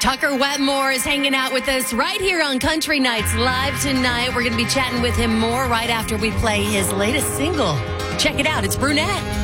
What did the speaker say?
Tucker Wetmore is hanging out with us right here on Country Nights Live tonight. We're going to be chatting with him more right after we play his latest single. Check it out. It's Brunette.